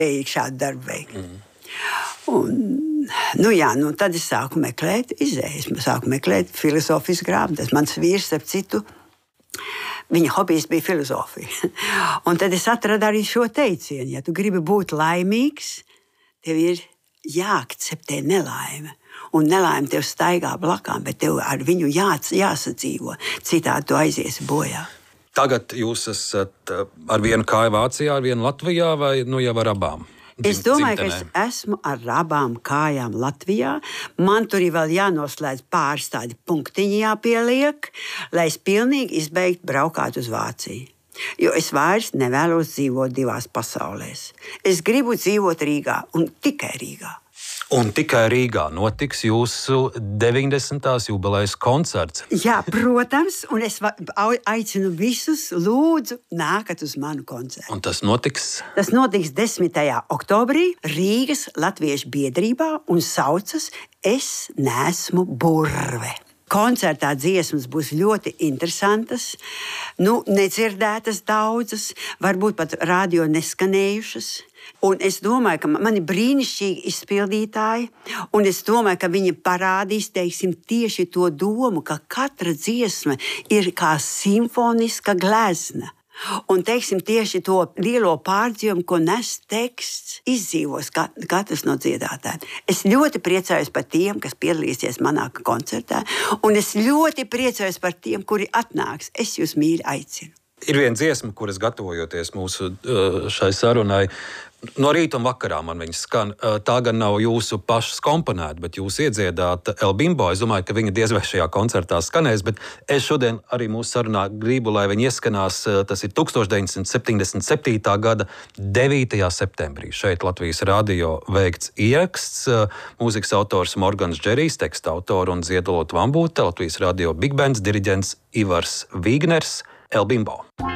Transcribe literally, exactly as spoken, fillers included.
šādu darbu veikt. Mm. Un, nu jā, nu tad es sāku meklēt izējas. Es sāku meklēt filozofijas grāmatas. Mans vīrs, starp citu, viņa hobijs bija filozofija. Un tad es atradu arī šo teicienu. Ja tu gribi būt laimīgs, tev ir jāakceptē nelaime. Un nelaime tev staigā blakām, bet tev ar viņu jā, jāsadzīvo. Citādi tu aiziesi bojā. Tagad jūs esat ar vienu kāju Vācijā, ar vienu Latvijā vai nu jau ar abām? Es domāju, ka es esmu ar abām kājām Latvijā. Man tur ir vēl jānoslēdz pāris tādi punktiņi jāpieliek, lai es pilnīgi izbeigtu braukāt uz Vāciju. Jo es vairs nevēlos dzīvot divās pasaulēs. Es gribu dzīvot Rīgā un tikai Rīgā. Un tikai Rīgā notiks jūsu deviņdesmitās jubilejas koncerts. Jā, protams, un es aicinu visus, lūdzu, nākat uz manu koncertu. Un tas notiks? Tas notiks desmitajā oktobrī Rīgas Latviešu biedrībā un saucas Es neesmu burve. Koncertā dziesmas būs ļoti interesantas, nu, nedzirdētas daudzas, varbūt pat radio neskanējušas. Un es domāju, ka man ir brīnišķīgi izpildītāji, un es domāju, ka viņi parādīs, teiksim, tieši to domu, ka katra dziesma ir kā simfoniska glezna. Un, teiksim, tieši to lielo pārdzīvumu, ko nes teksts, izdzīvos katrs no dziedātājiem. Es ļoti priecājos par tiem, kas piedalīsies manā koncertā, un es ļoti priecājos par tiem, kuri atnāks. Es jūs mīļi aicinu. Ir viena dziesma, kuras gatavojoties mūsu šai sarunai, no rīta un vakarā man viņas skan. Tā gan nav jūsu pašas komponēta, bet jūs iedziedāt El Bimbo. Es domāju, ka viņa diez vai šajā koncertā skanēs, bet es šodien arī mūsu sarunā gribu, lai viņa ieskanās. Tas ir deviņdesmit septiņdesmit septītā gada devītajā septembrī. Šeit Latvijas radio veikts ieraksts. Mūzikas autors Morgans Džerijs, teksta autora un Ziedolota Vambūte, Latvijas radio Big Bands diriģents Ivars Vīgners. El Bimbo.